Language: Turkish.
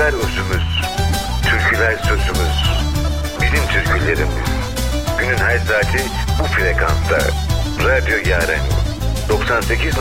Şarkılar özümüz, türküler sözümüz. Bizim türkülerimiz. Günün her saati bu frekansta. Radyo Yaren 98